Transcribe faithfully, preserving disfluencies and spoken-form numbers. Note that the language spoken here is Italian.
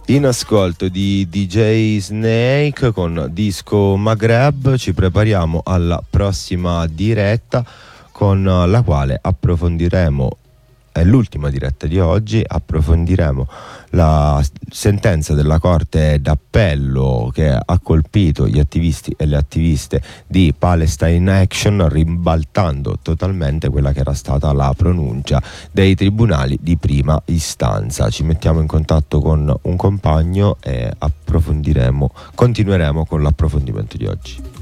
In ascolto di D J Snake con Disco Maghreb. Ci prepariamo alla prossima diretta, con la quale approfondiremo, è l'ultima diretta di oggi, approfondiremo la sentenza della Corte d'Appello che ha colpito gli attivisti e le attiviste di Palestine Action, ribaltando totalmente quella che era stata la pronuncia dei tribunali di prima istanza. Ci mettiamo in contatto con un compagno e approfondiremo, continueremo con l'approfondimento di oggi.